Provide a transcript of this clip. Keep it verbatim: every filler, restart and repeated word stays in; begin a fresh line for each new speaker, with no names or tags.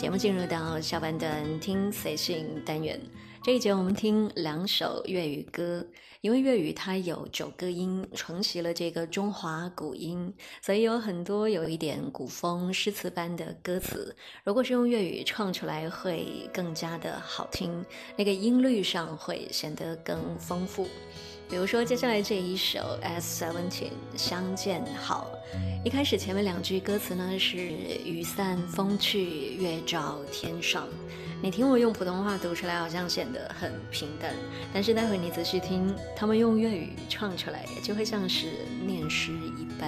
节目进入到下半段听随性单元，这一节我们听两首粤语歌，因为粤语它有九个音，承袭了这个中华古音，所以有很多有一点古风诗词般的歌词，如果是用粤语唱出来会更加的好听，那个音律上会显得更丰富。比如说接下来这一首 S 十七 相见好，一开始前面两句歌词呢是雨散风去月照天上，你听我用普通话读出来好像显得很平淡，但是待会你仔细听他们用粤语唱出来就会像是念诗一般。